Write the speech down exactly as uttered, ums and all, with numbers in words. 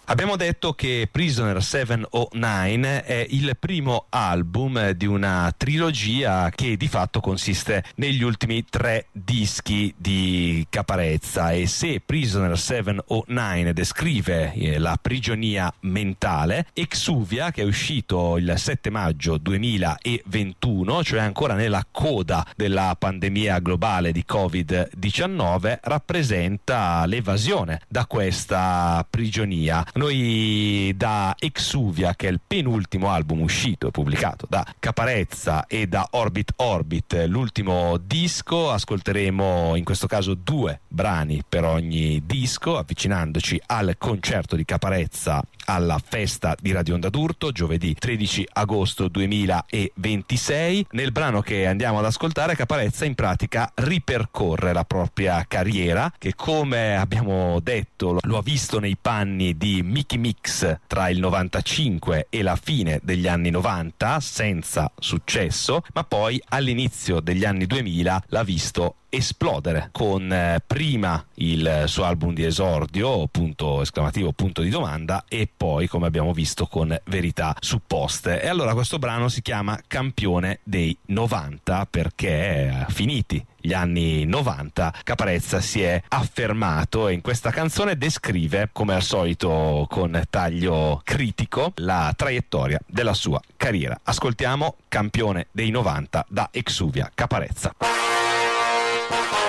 Abbiamo detto che Prisoner settecentonove è il primo album di una trilogia che di fatto consiste negli ultimi tre dischi di Caparezza, e se Prisoner settecentonove descrive eh, la prigionia mentale, Exuvia, che è uscito il sette maggio duemilaventuno, cioè ancora nella coda della pandemia globale di covid diciannove, rappresenta l'evasione da questa prigionia. Noi da Exuvia, che è il penultimo album uscito e pubblicato da Caparezza, e da Orbit Orbit, l'ultimo disco, ascolteremo in questo caso due brani per ogni disco, avvicinandoci al concerto di Caparezza alla festa di Radio Onda d'Urto giovedì tredici agosto duemilaventisei. Nel brano che andiamo ad ascoltare, Caparezza in pratica ripercorre la propria carriera, che come abbiamo detto lo ha visto nei panni di Mickey Mix tra il novantacinque e la fine degli anni novanta senza successo, ma poi all'inizio degli anni duemila l'ha visto esplodere con eh, prima il suo album di esordio, punto esclamativo, punto di domanda, e poi, come abbiamo visto, con Verità supposte. E allora questo brano si chiama Campione dei novanta perché eh, finiti gli anni novanta Caparezza si è affermato, e in questa canzone descrive, come al solito con taglio critico, la traiettoria della sua carriera. Ascoltiamo Campione dei novanta da Exuvia, Caparezza. Bye.